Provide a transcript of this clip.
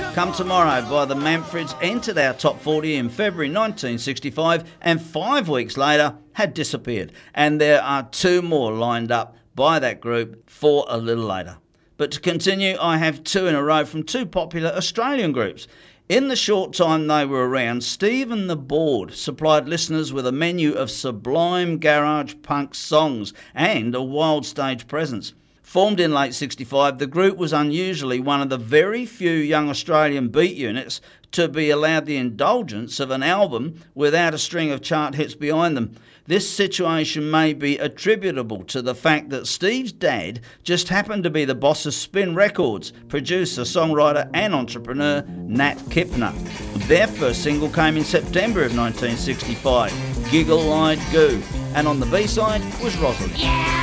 Come Tomorrow by the Manfreds entered our top 40 in February 1965 and 5 weeks later had disappeared. And there are 2 more lined up by that group for a little later. But to continue, I have 2 in a row from 2 popular Australian groups. In the short time they were around, Steve and the Board supplied listeners with a menu of sublime garage punk songs and a wild stage presence. Formed in late 65, the group was unusually one of the very few young Australian beat units to be allowed the indulgence of an album without a string of chart hits behind them. This situation may be attributable to the fact that Steve's dad just happened to be the boss of Spin Records, producer, songwriter and entrepreneur Nat Kipner. Their first single came in September of 1965, Giggle Eyed Goo, and on the B-side was Rosalind.